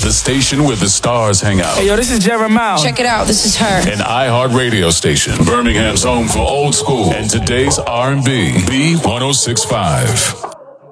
the station where the stars hang out. Hey, yo, this is Jeremiah. Check it out. This is her. An iHeart radio station. Birmingham's home for old school and today's R&B. B1065.